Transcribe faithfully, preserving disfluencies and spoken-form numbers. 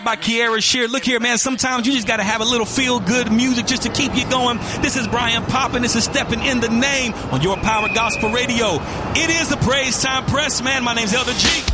By Kiara Shear. Look here, man. Sometimes you just got to have a little feel-good music just to keep you going. This is Brian Poppin. This is Stepping in the Name on Your Power Gospel Radio. It is the Praise Time Press, man. My name's Elder G.